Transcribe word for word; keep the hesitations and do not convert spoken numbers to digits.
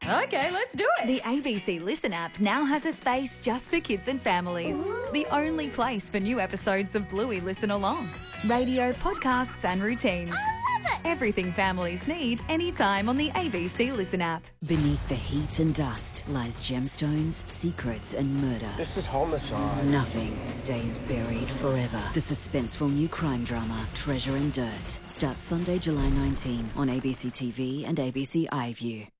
Okay, let's do it. The A B C Listen app now has a space just for kids and families. Ooh. The only place for new episodes of Bluey Listen Along. Radio, podcasts and routines. I love it. Everything families need anytime on the A B C Listen app. Beneath the heat and dust lies gemstones, secrets and murder. This is homicide. Nothing stays buried forever. The suspenseful new crime drama, Treasure and Dirt, starts Sunday, July nineteenth on A B C T V and A B C iView.